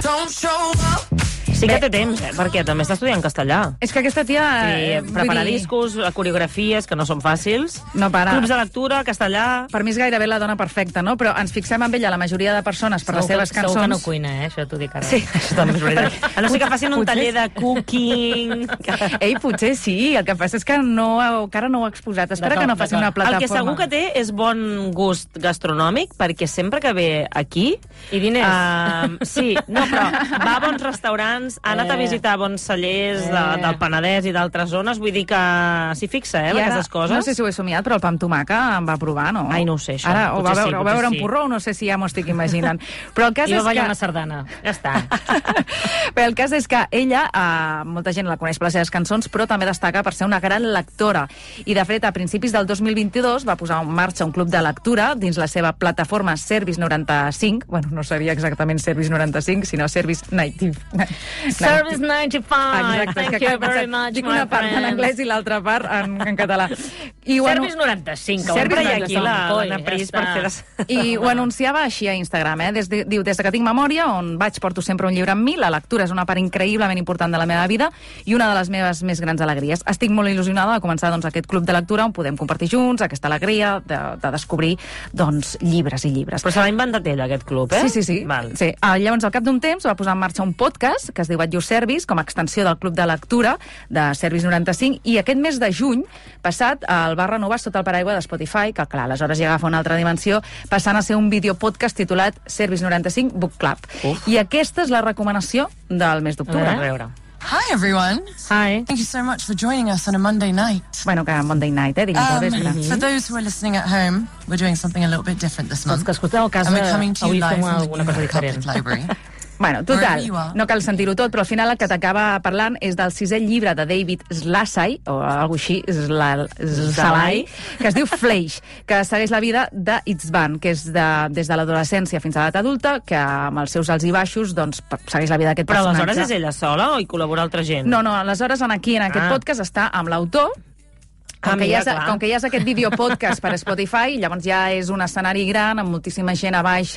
Sí que té temps, perquè també està estudiant castellà. És que aquesta tia... Preparar discos, coreografies, que no són fàcils. No para. Clubs de lectura, castellà... Per mi és gairebé la dona perfecta, no? Però ens fixem en ella, la majoria de persones, per les seves cançons... Segur que no cuina, això t'ho dic ara. Sí, això també és veritat. A no ser que facin un taller de cooking... Ei, potser sí, el que passa és que encara no ho ha exposat. Espera que no faci una plataforma. El que segur que té és bon gust gastronòmic, perquè sempre que ve aquí... I diners. Sí, no, però va a bons restaurants, ha anat a visitar bons cellers del Penedès i d'altres zones, vull dir que s'hi fixa, en aquestes coses. No sé si ho he somiat, però el pa amb tomàquer em va provar, no? Ai, no ho sé, això. Ara, ho va veure en porró, no sé si ja m'ho estic imaginant. Però el cas és que... I va ballar una sardana, ja està. Però el cas és que ella, molta gent la coneix per les seves cançons, però també destaca per ser una gran lectora. I, de fet, a principis del 2022 va posar en marxa un club de lectura dins la seva plataforma Service 95. Bueno, no seria exactament Service 95, sinó Service 95. Service 95. Exacte, Thank you very much, dic una part en anglès i l'altra part en català. I Service 95. Sempre hi ha aquí l'Anna Pris per fer... I ho anunciava així a Instagram, diu, des que tinc memòria, on vaig porto sempre un llibre amb mi, la lectura és una part increïblement important de la meva vida i una de les meves més grans alegries. Estic molt il·lusionada de començar aquest club de lectura on podem compartir junts aquesta alegria de descobrir llibres i llibres. Però se l'ha inventat ella, aquest club, eh? Sí. Llavors, al cap d'un temps, va posar en marxa un podcast que es diu At Your Service, com a extensió del club de lectura de Service 95, i aquest mes de juny passat el va renovar sota el paraigua de Spotify, que clar, aleshores ja agafa una altra dimensió, passant a ser un videopodcast titulat Service 95 Book Club. I aquesta és la recomanació del mes d'octubre. A veure. Hi, everyone. Hi. Thank you so much for joining us on a Monday night. Bueno, que Monday night, For those who are listening at home, we're doing something a little bit different this month. Els que escolteu a casa, And we're coming to you avui live fem from the alguna cosa New diferent. Public Library. Bueno, total, no cal sentir-ho tot, però al final el que t'acaba parlant és del 6è llibre de David Slassay, o alguna així, Salai, que es diu Fleisch, que segueix la vida de Itzvan, que és des de l'adolescència fins a l'edat adulta, que amb els seus alts i baixos doncs, segueix la vida d'aquest personatge. Però aleshores és ella sola o hi col·labora altra gent? No, aleshores aquí en aquest podcast està amb l'autor. Com que ja és aquest videopodcast per Spotify, llavors ja és un escenari gran, amb moltíssima gent a baix.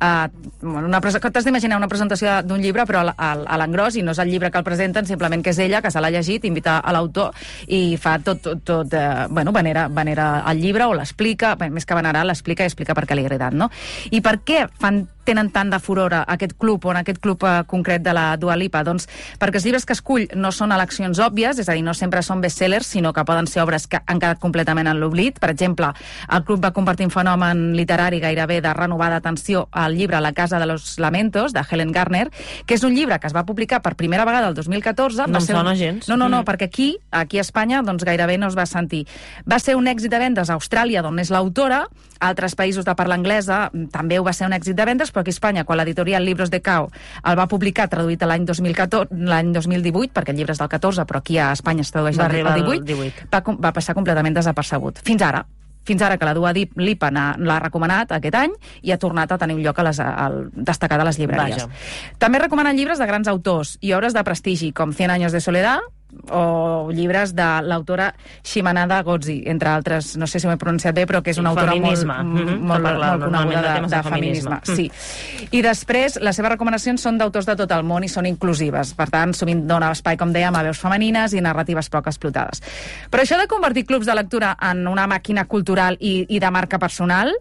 T'has d'imaginar una presentació d'un llibre, però a l'engròs, i no és el llibre que el presenten, simplement que és ella, que se l'ha llegit, invita a l'autor, i fa venera el llibre, o l'explica, més que venerar, l'explica i explica per què li ha agradat, no? I per què tenen tant de furora aquest club, o en aquest club concret de la Dua Lipa? Doncs perquè els llibres que escull no són eleccions òbvies, és a dir, no sempre són bestsellers, sinó que poden ser obres que han quedat completament en l'oblit. Per exemple, el club va compartir un fenomen literari gairebé de renovada atenció al llibre La casa de los lamentos, de Helen Garner, que és un llibre que es va publicar per primera vegada el 2014. No em sona gens. No, perquè aquí a Espanya doncs gairebé no es va sentir. Va ser un èxit de vendes a Austràlia, d'on és l'autora, a altres països de parla anglesa també ho va ser un èxit de vendes, però aquí a Espanya, quan l'editorial Libros de Cao el va publicar traduït l'any 2018, perquè el llibre és del 14, però aquí a Espanya es tradueix el 18, va passar completament desapercebut. Fins ara que la Dua Lipa l'ha recomanat aquest any i ha tornat a tenir un lloc destacat a les llibreries. També recomanen llibres de grans autors i obres de prestigi, com 100 años de soledad, o llibres de l'autora Shimanada Godzi, entre altres. No sé si m'he pronunciat bé, però que és una autora molt coneguda de feminisme. Sí. I després, les seves recomanacions són d'autors de tot el món i són inclusives. Per tant, sovint dona espai, com dèiem, a veus femenines i narratives poc explotades. Però això de convertir clubs de lectura en una màquina cultural i de marca personal,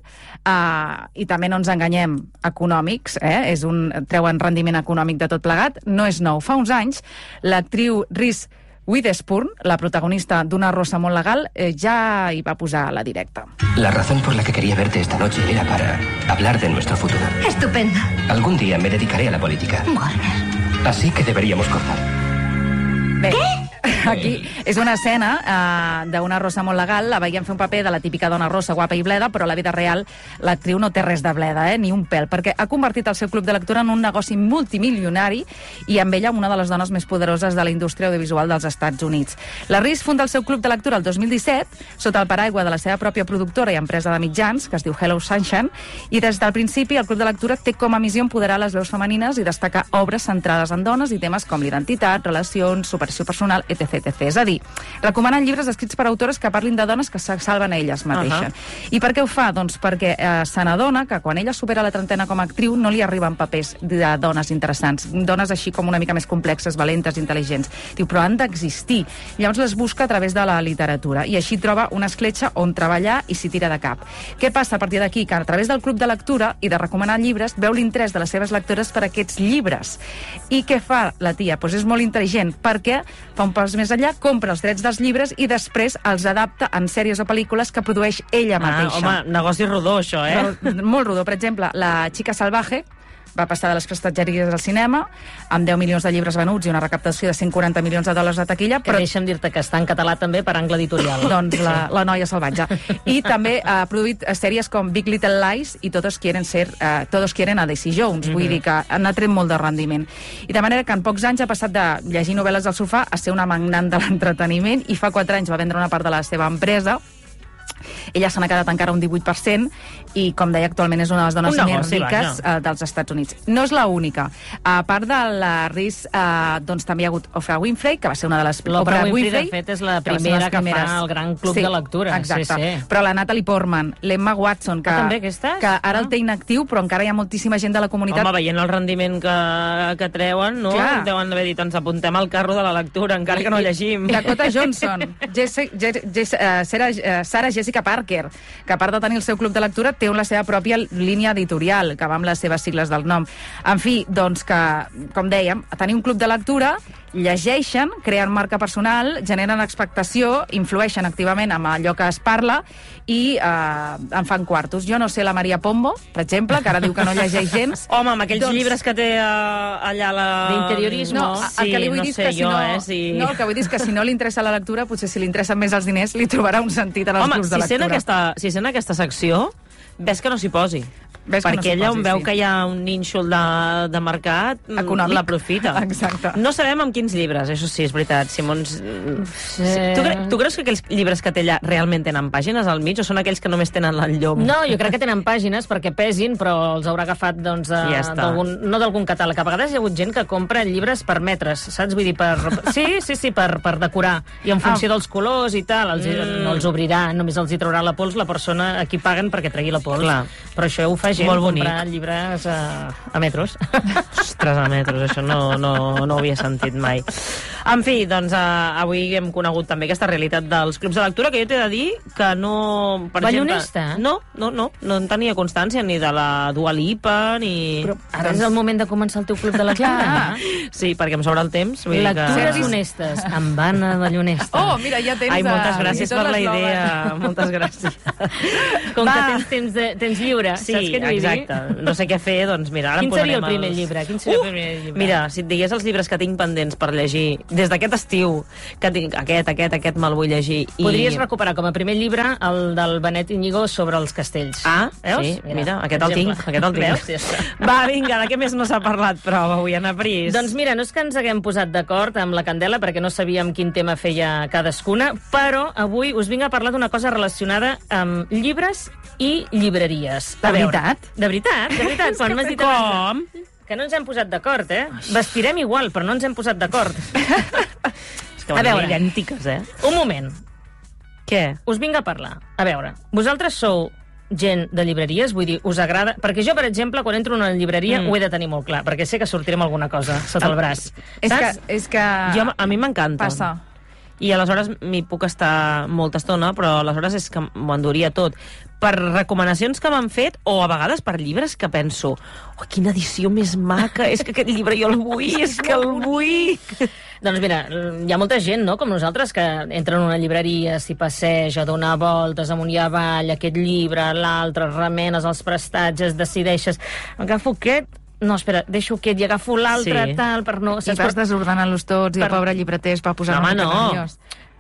i també no ens enganyem, econòmics, treuen rendiment econòmic de tot plegat, no és nou. Fa uns anys, l'actriu Reese Witherspoon, la protagonista d'Una rosa molt legal, ja hi va posar la directa. La razón por la que quería verte esta noche era para hablar de nuestro futuro. Estupendo. Algún día me dedicaré a la política. Warner. Así que deberíamos cortar. ¿Qué? Aquí és una escena d'Una rosa molt legal. La veiem fer un paper de la típica dona rossa, guapa i bleda, però a la vida real l'actriu no té res de bleda, ni un pèl, perquè ha convertit el seu club de lectura en un negoci multimilionari i amb ella una de les dones més poderoses de la indústria audiovisual dels Estats Units. La Reese funda el seu club de lectura el 2017 sota el paraigua de la seva pròpia productora i empresa de mitjans, que es diu Hello Sunshine, i des del principi el club de lectura té com a missió empoderar les veus femenines i destacar obres centrades en dones i temes com l'identitat, relacions, superació personal, etc. etc. És a dir, recomanen llibres escrits per autores que parlin de dones que se salven a elles mateixes. I per què ho fa? Doncs perquè se n'adona que quan ella supera la trentena com a actriu no li arriben papers de dones interessants, dones així com una mica més complexes, valentes, intel·ligents. Diu, però han d'existir. Llavors les busca a través de la literatura i així troba una escletxa on treballar i s'hi tira de cap. Què passa a partir d'aquí? Que a través del club de lectura i de recomanar llibres veu l'interès de les seves lectores per aquests llibres. I què fa la tia? Doncs és molt intel·ligent, perquè fa un pas més enllà, compra els drets dels llibres i després els adapta en sèries o pel·lícules que produeix ella mateixa. Home, negoci rodó, això, Molt rodó. Per exemple, La chica salvaje va passar de les prestatgeries al cinema amb 10 milions de llibres venuts i una recaptació de 140 milions de dòlars de taquilla. Però deixa'm dir-te que està en català també per Angle Editorial. Doncs la noia salvatge. I també ha produït sèries com Big Little Lies i Todos quieren a Daisy Jones. Vull dir que n'ha tret molt de rendiment. I de manera que en pocs anys ha passat de llegir novel·les al sofà a ser una magnant de l'entreteniment i fa 4 anys va vendre una part de la seva empresa. Ella se n'ha quedat encara un 18% i, com deia, actualment és una de les dones més riques dels Estats Units. No és l'única. A part de la Reese, doncs també hi ha hagut Oprah Winfrey, que va ser una de les... L'Oprah Winfrey, de fet, és la primera que fa el gran club de lectura. Exacte. Però la Natalie Portman, l'Emma Watson, que ara el té inactiu, però encara hi ha moltíssima gent de la comunitat... Home, veient el rendiment que treuen, no? Deuen haver dit, ens apuntem al carro de la lectura, encara que no llegim. Dakota Johnson, Sarah Jessica Parker, que a part de tenir el seu club de lectura té la seva pròpia línia editorial, que va amb les seves sigles del nom. En fi, doncs que, com dèiem, tenir un club de lectura, llegeixen, creen marca personal, generen expectació, influeixen activament amb allò que es parla i en fan quartos. Jo no sé la Maria Pombo, per exemple, que ara diu que no llegeix gens. Home, amb aquells llibres que té allà d'interiorisme. No, el que li vull dir és que no, el que vull dir és que si no li interessa la lectura, potser si li interessen més els diners, li trobarà un sentit en els clubs de lectura. Si sent aquesta secció, ves que no s'hi posi. Perquè ella on veu que hi ha un nínxol de mercat, l'aprofita. Exacte. No sabem amb quins llibres, això sí, és veritat, Simons. Tu creus que aquells llibres que té allà realment tenen pàgines al mig o són aquells que només tenen el llom? No, jo crec que tenen pàgines perquè pesin, però els haurà agafat no d'algun catàleg. A vegades hi ha hagut gent que compra llibres per metres, saps? Vull dir, per decorar. I en funció dels colors i tal, no els obrirà, només els hi traurà la pols la persona a qui paguen perquè tregui la pols. Però això ho fa gent comprar llibres a metros. Ostres, a metros, això no ho havia sentit mai. En fi, doncs avui hem conegut també aquesta realitat dels clubs de lectura, que jo t'he de dir que no... Ballonista? No en tenia constància ni de la Dua Lipa, ni... Però ara és el moment de començar el teu club de lectura. Sí, perquè em sobra el temps. Lectures honestes, amb Anna Ballonesta. Oh, mira, ja tens... Ai, moltes gràcies per la idea. Moltes gràcies. Com que tens lliure, saps què t'ho vull dir? Exacte. No sé què fer, doncs mira, ara Quin seria el primer llibre? Mira, si et digués els llibres que tinc pendents per llegir des d'aquest estiu, que tinc aquest me'l vull llegir. Podries recuperar com a primer llibre el del Benet Íñigo sobre els castells. Veus? Sí, mira, aquest el tinc. Veus? Ja està. Va, vinga, de què més no s'ha parlat prou avui, Anna Pris? Doncs mira, no és que ens haguem posat d'acord amb la Candela perquè no sabíem quin tema feia cadascuna, però avui us vinc a parlar d'una cosa relacionada amb llibres i llibreries. De veritat? De veritat. Quan m'has dit com? Que no ens hem posat d'acord, Vestirem igual, però no ens hem posat d'acord. És que van idèntiques, Un moment. Què? Us vinc a parlar. A veure, vosaltres sou gent de llibreries, vull dir, us agrada... Perquè jo, per exemple, quan entro en una llibreria ho he de tenir molt clar, perquè sé que sortirem alguna cosa sota el braç. És que... A mi m'encanta. Passa. I aleshores m'hi puc estar molta estona, però aleshores és que m'ho enduria tot. Per recomanacions que m'han fet, o a vegades per llibres que penso, quina edició més maca, és que aquest llibre jo el vull, és que el vull... Doncs mira, hi ha molta gent, no?, com nosaltres, que entra en una llibreria, s'hi passeja, dona voltes amunt i avall, aquest llibre, l'altre, remenes els prestatges, decideixes, agafo aquest... No, espera, deixo aquest i agafo l'altre, tal, per no... I vas desordenant-los tots, i el pobre llibreter es va posar una mica nerviós.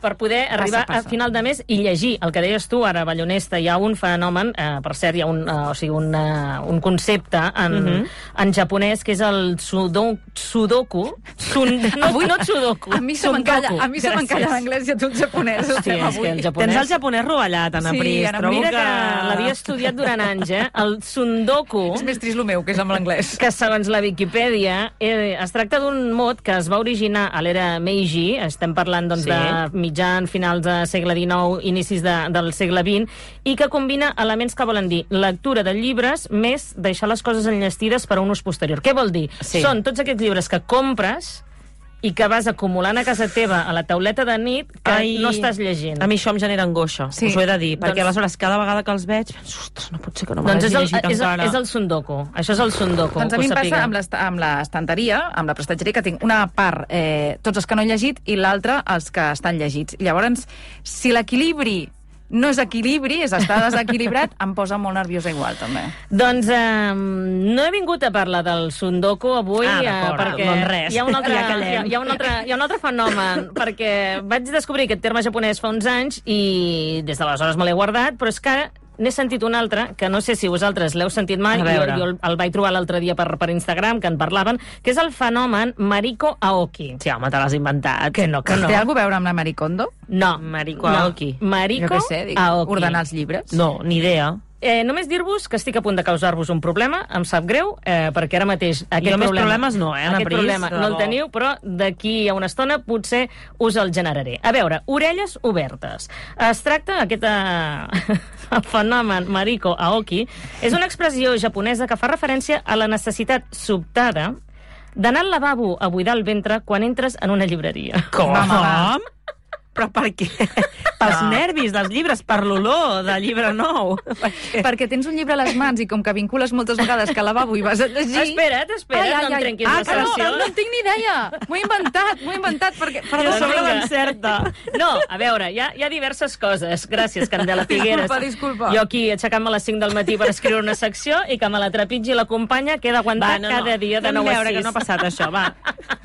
per poder arribar a final de mes i llegir. El que deies tu, ara, Ballonesta, hi ha un fenomen, per cert, hi ha un concepte en japonès, que és el sudoku. No sudoku. A mi se m'encalla l'anglès i a tu el japonès. Tens el japonès rovellat, Anna Pris. Mira que l'havia estudiat durant anys, El sundoku... És més trist el meu, que és amb l'anglès. Que, segons la Viquipèdia, es tracta d'un mot que es va originar a l'era Meiji, estem parlant de mitjan, finals del segle XIX, inicis del segle XX, i que combina elements que volen dir lectura de llibres més deixar les coses enllestides per a un ús posterior. Què vol dir? Són tots aquests llibres que compres i que vas acumulant a casa teva a la tauleta de nit que no estàs llegint. A mi això em genera angoixa, us ho he de dir, perquè aleshores cada vegada que els veig penso, ostres, no pot ser que no me l'hagi llegit encara. És el sundoku, això és el sundoku. Doncs a mi em passa amb l'estanteria, amb la prestatgeria, que tinc una part tots els que no he llegit i l'altra els que estan llegits. Llavors, si l'equilibri no és equilibri, és estar desequilibrat, em posa molt nerviosa igual, també. Doncs no he vingut a parlar del sundoku avui, perquè doncs res. hi ha un altre fenomen, perquè vaig descobrir aquest terme japonès fa uns anys i des d'aleshores me l'he guardat, però és que n'he sentit un altre, que no sé si vosaltres l'heu sentit mai, jo el vaig trobar l'altre dia per Instagram, que en parlaven, que és el fenomen Mariko Aoki. Sí, home, te l'has inventat. Que no. Té alguna cosa a veure amb la Marikondo? No. Mariko Aoki. Mariko Aoki. Ordenar els llibres? No, ni idea. Només dir-vos que estic a punt de causar-vos un problema, em sap greu, perquè ara mateix aquest problemes no, Anna Pris, problema no el teniu, però d'aquí a una estona potser us el generaré. A veure, orelles obertes. Es tracta, aquest fenomen Mariko Aoki, és una expressió japonesa que fa referència a la necessitat sobtada d'anar al lavabo a buidar el ventre quan entres en una llibreria. Com? Però per què? Pels nervis dels llibres, per l'olor del llibre nou. Perquè tens un llibre a les mans i com que vincules moltes vegades que al lavabo i vas a llegir... Espera't, no em trenquis la sessió. No en tinc ni idea. M'ho he inventat, perquè... Jo sobre l'encerta. No, a veure, hi ha diverses coses. Gràcies, Candela Figueres. Disculpa. Jo aquí aixecant-me a les 5 del matí per escriure una secció i que me la trepitgi la companya que he d'aguantar cada dia de 9 a 6. Que no ha passat això, va.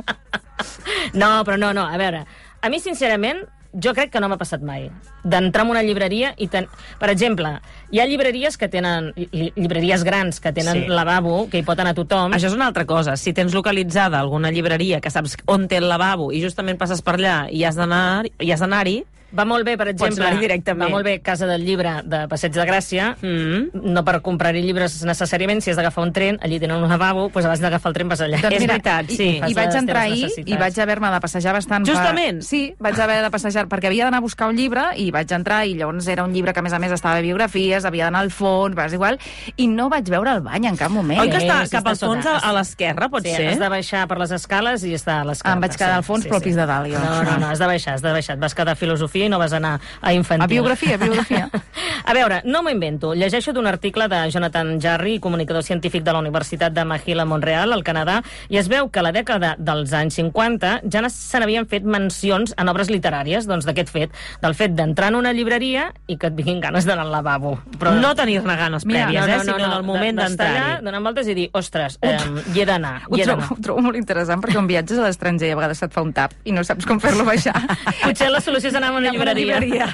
No, però no, a veure... A mi, sincerament, jo crec que no m'ha passat mai d'entrar en una llibreria i... Per exemple, hi ha llibreries que tenen... llibreries grans que tenen lavabo, que hi pot anar tothom. Això és una altra cosa. Si tens localitzada alguna llibreria que saps on té el lavabo i justament passes per allà i has d'anar-hi, va molt bé, per exemple, va molt bé Casa del Llibre de Passeig de Gràcia, no per comprar-hi llibres necessàriament, si has d'agafar un tren, allí tenen un lavabo, doncs abans d'agafar el tren vas allà. Doncs és veritat, sí. I vaig entrar ahir i vaig haver-me de passejar bastant. Justament? Sí, vaig haver de passejar, perquè havia d'anar a buscar un llibre i vaig entrar i llavors era un llibre que a més estava de biografies, havia d'anar al fons, és igual, i no vaig veure el bany en cap moment. Oi que està cap al fons a l'esquerra, pot ser? Has de baixar per les escales i està a l'esquerra. Em vaig quedar al fons, però al pis de dalt. No, has de baixar. Vas quedar a filosofia i no vas anar a infantil. A biografia. A veure, no m'ho invento. Llegeixo d'un article de Jonathan Jarry, comunicador científic de la Universitat de McGill a Montreal, al Canadà, i es veu que a la dècada dels anys 50 ja se n'havien fet mencions en obres literàries, doncs d'aquest fet, del fet d'entrar en una llibreria i que et vinguin ganes d'anar al lavabo. Però no tenir-ne ganes prèvies, sinó en el moment d'entrar-hi. Donar voltes i dir, ostres, hi he d'anar. Ho trobo molt interessant, perquè quan viatges a l'estranger a vegades se't fa un tap i no saps com fer-lo baixar. Potser la solució és anar a una llibreria.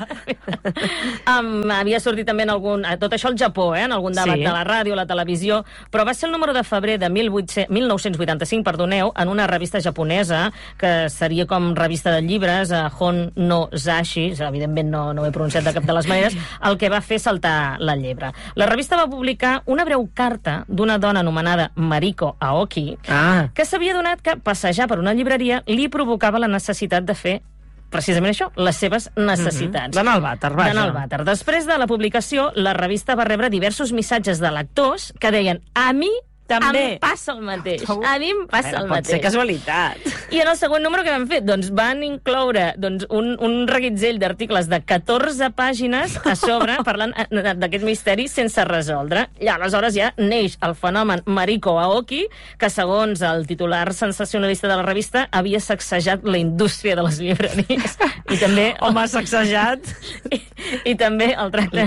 Havia sortit també tot això al Japó, en algun debat de la ràdio, la televisió, però va ser el número de febrer de 1985, en una revista japonesa, que seria com revista de llibres, Hon no Zashi, evidentment no ho he pronunciat de cap de les maneres, el que va fer saltar la llebre. La revista va publicar una breu carta d'una dona anomenada Mariko Aoki, que s'havia donat que passejar per una llibreria li provocava la necessitat de fer precisament això, les seves necessitats. D'anar al vàter, vaja. D'anar al vàter. Després de la publicació, la revista va rebre diversos missatges de lectors que deien, a mi també em passa el mateix. A mi em passa el mateix. Pot ser casualitat. I en el següent número que van fer, van incloure un reguitzell d'articles de 14 pàgines a sobre parlant d'aquest misteri sense resoldre. I aleshores ja neix el fenomen Mariko Aoki, que segons el titular sensacionalista de la revista havia sacsejat la indústria de les llibreries. I també... Home, sacsejat. I també el tracte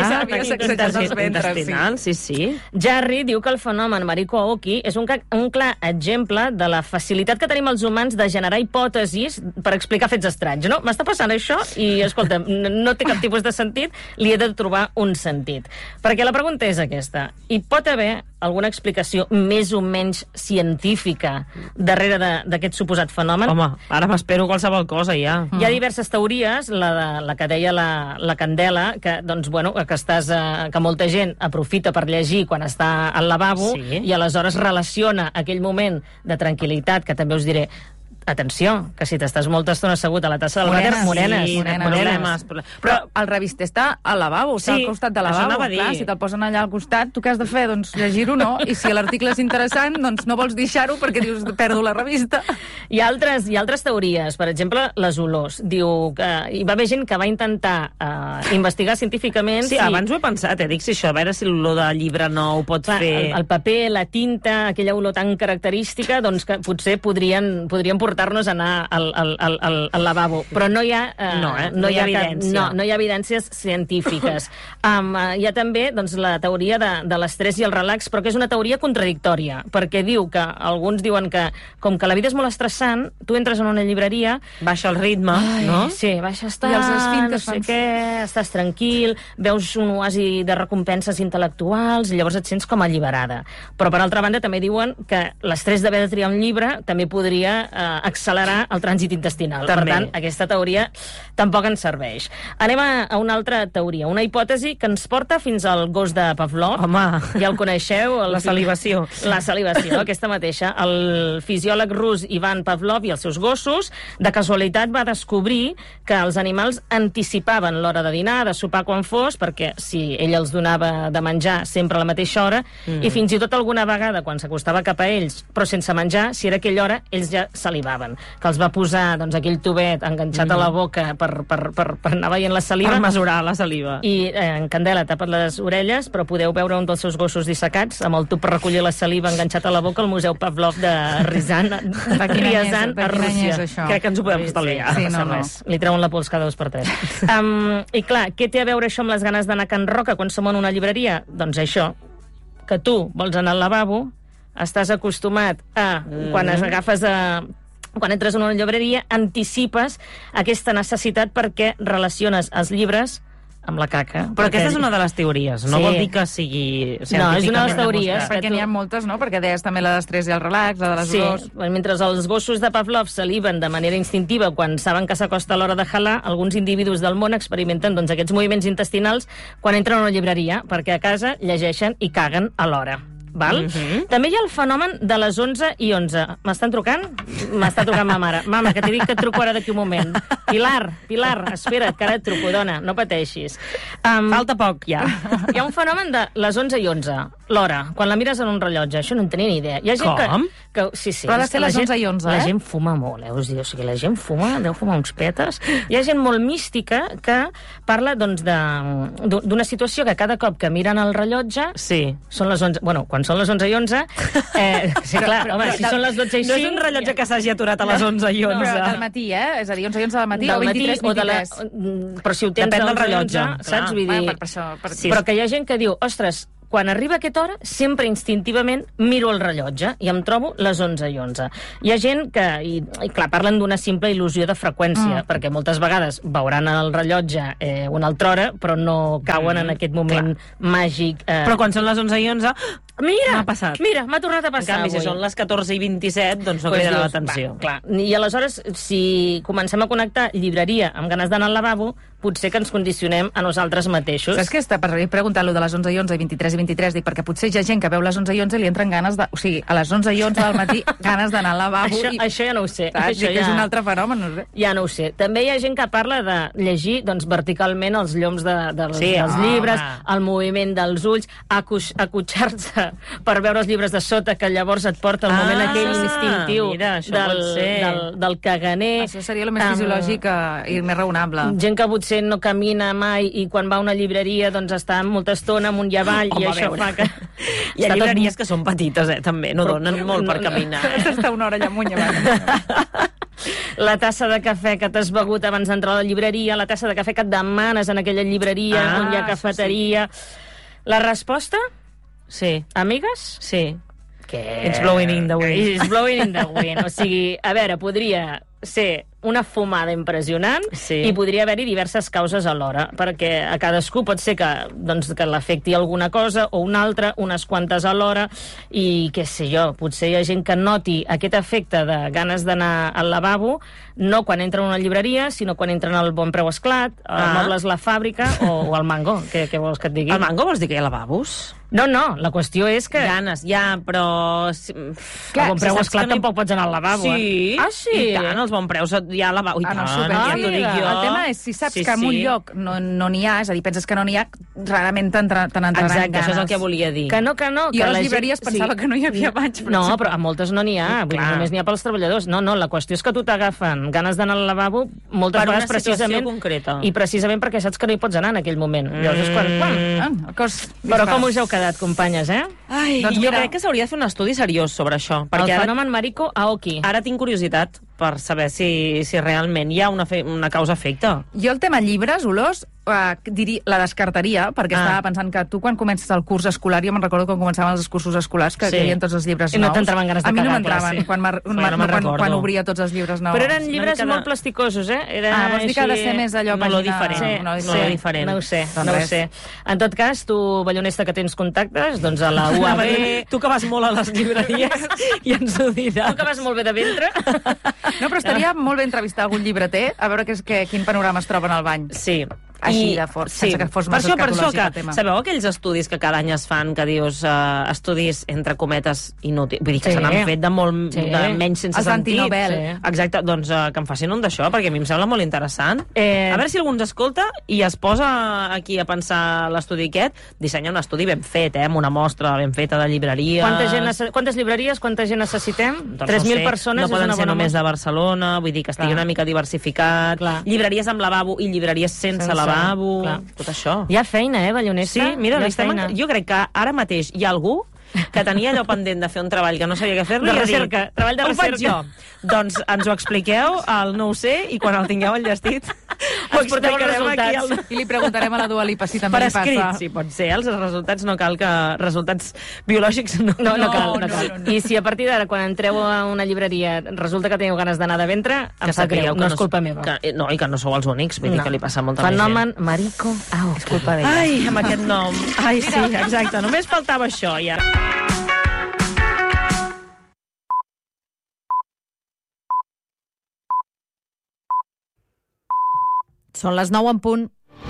intestinal, sí. Jarry diu que el fenomen Mariko Aoki és un clar exemple de la facilitat que tenim els humans de generar hipòtesis per explicar fets estranys, no? M'està passant això i, escolta, no té cap tipus de sentit, li he de trobar un sentit. Perquè la pregunta és aquesta. Hi pot haver alguna explicació més o menys científica darrere d'aquest suposat fenomen? Home, ara m'espero qualsevol cosa, ja. Hi ha diverses teories, la que deia la Candela, que, doncs, bueno, que molta gent aprofita per llegir quan està al lavabo i aleshores relaciona aquell moment de tranquil·litat, que també us diré, atenció, que si t'estàs molta estona assegut a la tassa del vàter, morenes. Però el revister està al lavabo, està al costat del lavabo. Clar, si te'l posen allà al costat, tu què has de fer? Doncs llegir-ho, no? I si l'article és interessant, doncs no vols deixar-ho perquè dius, perdo la revista. Hi ha altres teories, per exemple, les olors. Diu que hi va haver gent que va intentar investigar científicament... Sí, abans ho he pensat, dic, si això, a veure si l'olor de llibre nou pot fer... El paper, la tinta, aquella olor tan característica, doncs que potser podrien portar-nos a anar al lavabo. Però no hi ha... No hi ha evidència. No hi ha evidències científiques. Hi ha també doncs, la teoria de l'estrès i el relax, però que és una teoria contradictòria, perquè diu que alguns diuen que, com que la vida és molt estressant, tu entres en una llibreria... Baixa el ritme, no? Sí, baixa estar, i els esfintes no sé què, estàs tranquil, veus un oasi de recompenses intel·lectuals i llavors et sents com alliberada. Però, per altra banda, també diuen que l'estrès d'haver de triar un llibre també podria accelerar el trànsit intestinal. També. Per tant, aquesta teoria tampoc ens serveix. Anem a una altra teoria, una hipòtesi que ens porta fins al gos de Pavlov. Home, ja el coneixeu? La salivació. La salivació, aquesta mateixa. El fisiòleg rus Ivan Pavlov i els seus gossos, de casualitat, va descobrir que els animals anticipaven l'hora de dinar, de sopar quan fos, perquè si ell els donava de menjar sempre a la mateixa hora, i fins i tot alguna vegada, quan s'acostava cap a ells, però sense menjar, si era aquella hora, ells ja salivaven, que els va posar doncs, aquell tubet enganxat a la boca per anar veient la saliva. Per mesurar la saliva. I en Candela tapat les orelles, però podeu veure un dels seus gossos dissecats amb el tub per recollir la saliva enganxat a la boca al Museu Pavlov de Riazan, a Rússia. Crec que ens ho podem estalviar. Sí, no res. Li treuen la pols cada 2 per 3. I clar, què té a veure això amb les ganes d'anar a Can Roca quan som en una llibreria? Doncs això, que tu vols anar al lavabo, estàs acostumat a, quan entres en una llibreria, anticipes aquesta necessitat perquè relaciones els llibres amb la caca. Però aquesta és una de les teories, no vol dir que sigui científicament no, és una de les teories. Perquè n'hi ha moltes, no? Perquè deies també la d'estrès i el relax, la de les olors. Sí, mentre els gossos de Pavlov saliven de manera instintiva quan saben que s'acosta l'hora de halar, alguns individus del món experimenten doncs, aquests moviments intestinals quan entren a una llibreria, perquè a casa llegeixen i caguen a l'hora. Val? També hi ha el fenomen de les 11 i 11. M'estan trucant? M'està trucant ma mare. Mama, que t'he dit que et truco ara d'aquí un moment. Pilar, espera't, que ara et truco, dona, no pateixis. Falta poc, ja. Hi ha un fenomen de les 11 i 11, l'hora, quan la mires en un rellotge. Això no en tenia ni idea. Hi ha gent com? Sí. Però ha de ser les 11 i 11, La gent fuma molt, us diu. O sigui, la gent fuma, deu fumar uns petes. Hi ha gent molt mística que parla, doncs, d'una situació que cada cop que miren el rellotge són les 11... Bueno, quan són les 11 i 11... sí, clar, home, si són les 12 i 5... No és un rellotge que s'hagi aturat a les 11 i 11. Però del matí, És a dir, 11 i 11 del matí o 23 i 23. Però si ho tens depèn del rellotge, saps? Vull dir... Però que hi ha gent que diu, ostres, quan arriba aquesta hora, sempre instintivament miro el rellotge i em trobo les 11 i 11. Hi ha gent que, i clar, parlen d'una simple il·lusió de freqüència, perquè moltes vegades veuran el rellotge una altra hora, però no cauen en aquest moment màgic. Però quan són les 11 i 11... Mira, m'ha tornat a passar. En canvi, si són les 14 i 27, doncs no cridarà l'atenció. Clar. I aleshores, si comencem a connectar llibreria amb ganes d'anar al lavabo, potser que ens condicionem a nosaltres mateixos. Saps què està? Per preguntar-lo de les 11 i 11 i 23 i 23, dic, perquè potser hi ha gent que veu les 11 i 11 i li entren ganes de... O sigui, a les 11 i 11 del matí, ganes d'anar al lavabo. Això ja no ho sé. Això ja és un altre fenomen, no sé. Ja no ho sé. També hi ha gent que parla de llegir doncs, verticalment els lloms dels llibres, el moviment dels ulls, acotxar-se per veure els llibres de sota, que llavors et porta el moment aquell instintiu del caganer. Això seria el més fisiològic i més raonable. Gent que potser no camina mai i quan va a una llibreria doncs està molta estona amunt i avall i això fa que... Hi ha llibreries que són petites, també, no donen molt per caminar. Està una hora allà amunt i avall. la tassa de cafè que t'has begut abans d'entrar a la llibreria, la tassa de cafè que et demanes en aquella llibreria on hi ha cafeteria... La resposta? Sí. Amigues? Sí. Que... It's blowing in the wind. It's blowing in the wind. O sigui, a veure, podria ser una fumada impressionant i podria haver-hi diverses causes alhora, perquè a cadascú pot ser que l'afecti alguna cosa o una altra, unes quantes alhora, i què sé jo, potser hi ha gent que noti aquest efecte de ganes d'anar al lavabo, no quan entra a una llibreria, sinó quan entren al Bon Preu Esclat, al Mobles La Fàbrica o al Mango. Què vols que et digui? Al Mango vols dir que hi ha lavabos? No, la qüestió és que... Ganes, ja, però... Clar, al Bon Preu Esclat tampoc pots anar al lavabo, Sí. Ah, sí? I tant, als Bon Preus hi ha lavabo. I tant, ja t'ho dic jo. El tema és, si saps que en un lloc no n'hi ha, és a dir, penses que no n'hi ha, rarament te n'entraran ganes. Exacte, això és el que volia dir. Que no. I a les llibreries pensava que no hi havia baix. No, però a moltes no n'hi ha, vull dir, només n'hi ha pels treballadors. No, la qüestió és que tu t'agafen ganes d'anar al lavabo moltes vegades precisament... concreta. I precisament perquè saps que no hi pots anar en aquell moment. Llavors és quan... Però com us heu quedat, companyes, Ai, doncs jo crec que s'hauria de fer un estudi seriós sobre això. El fenomen Mariko Aoki. Ara tinc curiositat per saber si realment hi ha una causa-efecte. Jo el tema llibres, olors, la descartaria, perquè estava pensant que tu quan comences el curs escolar, jo me'n recordo quan començaven els cursos escolars, que hi havia tots els llibres nous. I no t'entraven ganes de cagar. A mi no m'entraven quan obria tots els llibres nous. Però eren llibres molt plasticosos, vols dir que ha de ser més allò... Molt diferent. No ho sé. En tot cas, tu, ballonesta, que tens contactes, doncs a la UAB... Tu que vas molt a les llibreries i ens ho diràs. Tu que vas molt bé de ventre. No, però estaria molt bé entrevistar algun llibreter, a veure quin panorama es troba en el bany. Sí. Així de fort, sense que fos massa escatològic el tema. Sabeu aquells estudis que cada any es fan, que dius estudis, entre cometes, inútils? Vull dir que se n'han fet de menys sense sentit. Els antinobel. Exacte, doncs que em facin un d'això, perquè a mi em sembla molt interessant. A veure si algú ens escolta i es posa aquí a pensar l'estudi aquest, dissenya un estudi ben fet, amb una mostra ben feta de llibreries. Quantes llibreries, quanta gent necessitem? Doncs 3.000 persones no poden ser només de Barcelona, vull dir que estigui una mica diversificat. Llibreries amb lavabo i llibreries sense lavabo. Tot això. Hi ha feina, ballonesta? Sí, mira, jo crec que ara mateix hi ha algú que tenia allò pendent de fer un treball que no sabia què fer-lo. De recerca, treball de recerca. Ho faig jo. Doncs ens ho expliqueu al no ho sé i quan el tingueu enllestit ho explicarem aquí. I li preguntarem a la Dua Lipa si també li passa. Per escrit, sí, pot ser. Els resultats no cal que... Resultats biològics no cal. I si a partir d'ara, quan entreu a una llibreria, resulta que teniu ganes d'anar de ventre, em sap greu, no és culpa meva. No, i que no sou els únics, vull dir que li passa molta més gent. Fenomen Mariko Aoki. És culpa d'ella. Ai, amb aquest nom. Ai, sí, exacte. Només faltava això, ja. Són les 9 en punt.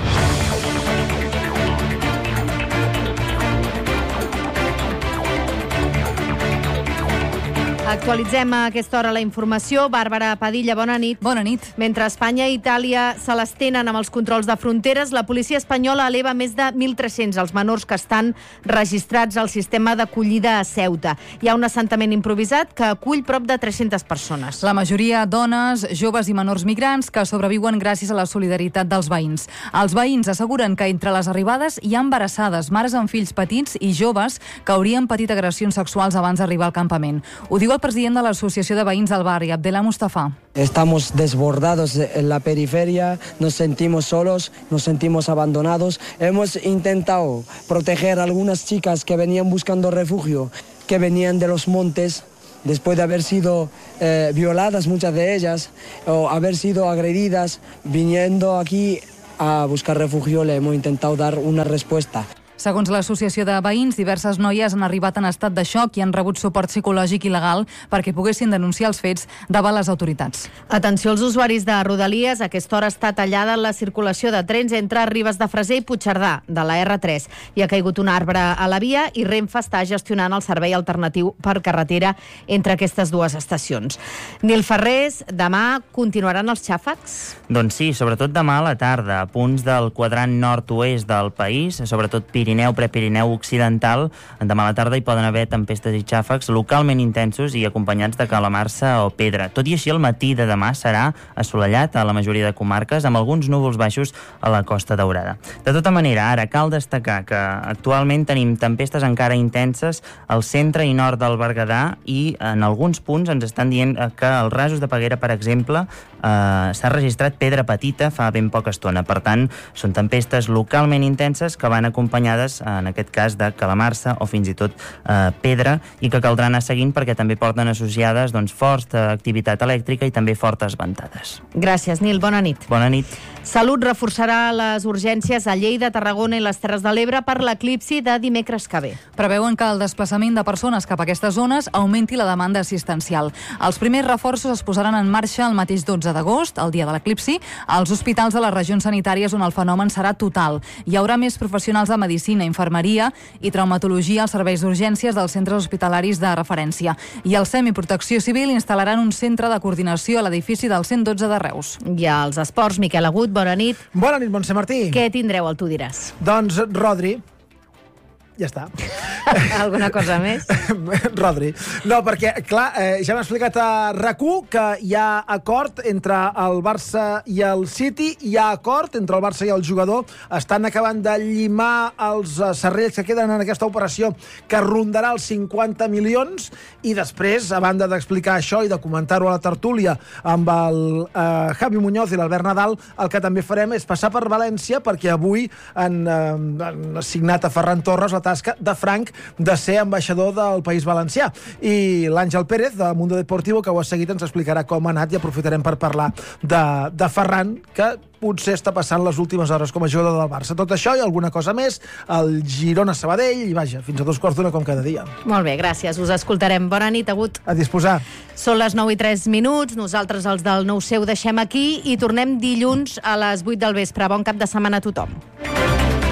Actualitzem a aquesta hora la informació. Bàrbara Padilla, bona nit. Bona nit. Mentre Espanya i Itàlia se les tenen amb els controls de fronteres, la policia espanyola eleva més de 1.300 els menors que estan registrats al sistema d'acollida a Ceuta. Hi ha un assentament improvisat que acull prop de 300 persones. La majoria dones, joves i menors migrants que sobreviuen gràcies a la solidaritat dels veïns. Els veïns asseguren que entre les arribades hi ha embarassades, mares amb fills petits i joves que haurien patit agressions sexuals abans d'arribar al campament. Ho diu el president de l'Associació de Veïns del Barri, Abdellah Mustafa. Estamos desbordados en la periferia, nos sentimos solos, nos sentimos abandonados. Hemos intentado proteger a algunas chicas que venían buscando refugio, que venían de los montes, después de haber sido violadas muchas de ellas, o haber sido agredidas, viniendo aquí a buscar refugio, le hemos intentado dar una respuesta. Segons l'Associació de Veïns, diverses noies han arribat en estat de xoc i han rebut suport psicològic i legal perquè poguessin denunciar els fets davant les autoritats. Atenció als usuaris de Rodalies. A aquesta hora està tallada la circulació de trens entre Ribes de Freser i Puigcerdà, de la R3. Hi ha caigut un arbre a la via i Renfe està gestionant el servei alternatiu per carretera entre aquestes dues estacions. Nil Ferrés, demà continuaran els xàfecs? Doncs sí, sobretot demà a la tarda, a punts del quadrant nord-oest del país, sobretot Pirineus Pirineu, Prepirineu occidental, demà a la tarda hi poden haver tempestes i xàfecs localment intensos i acompanyats de calamarsa o pedra. Tot i així, el matí de demà serà assolellat a la majoria de comarques, amb alguns núvols baixos a la Costa Daurada. De tota manera, ara cal destacar que actualment tenim tempestes encara intenses al centre i nord del Berguedà i en alguns punts ens estan dient que als rasos de Peguera, per exemple, s'ha registrat pedra petita fa ben poca estona. Per tant, són tempestes localment intenses que van acompanyades, en aquest cas, de calamarsa o fins i tot pedra, i que caldrà anar seguint perquè també porten associades forta activitat elèctrica i també fortes ventades. Gràcies, Nil. Bona nit. Bona nit. Salut reforçarà les urgències a Lleida, Tarragona i les Terres de l'Ebre per l'eclipsi de dimecres que ve. Preveuen que el desplaçament de persones cap a aquestes zones augmenti la demanda assistencial. Els primers reforços es posaran en marxa el mateix 12 d'agost, el dia de l'eclipsi, als hospitals de les regions sanitàries on el fenomen serà total. Hi haurà més professionals de medicina, infermeria i traumatologia als serveis d'urgències dels centres hospitalaris de referència. I el SEM i Protecció Civil instal·laran un centre de coordinació a l'edifici del 112 de Reus. I als esports, Miquel Agut, bona nit. Bona nit, Montse Martí. Què tindreu, el Tu diràs? Doncs Rodri. Ja està. Alguna cosa més? Rodri. No, perquè, clar, ja m'ha explicat a RAC1 que hi ha acord entre el Barça i el City, hi ha acord entre el Barça i el jugador, estan acabant de llimar els serrells que queden en aquesta operació que rondarà els 50 milions, i després, a banda d'explicar això i de comentar-ho a la tertúlia amb el Javi Muñoz i l'Albert Nadal, el que també farem és passar per València, perquè avui han assignat a Ferran Torres la tasca de Frank de ser ambaixador del País Valencià. I l'Àngel Pérez, de Mundo Deportivo, que ho ha seguit, ens explicarà com ha anat, i aprofitarem per parlar de Ferran, que potser està passant les últimes hores com a jugador del Barça. Tot això i alguna cosa més, el Girona-Sabadell, i vaja, fins a 2:15 com cada dia. Molt bé, gràcies. Us escoltarem. Bona nit, Agut. A disposar. Són les 9:03. Nosaltres, els del Nou Seu, deixem aquí i tornem dilluns a les 8 del vespre. Bon cap de setmana a tothom.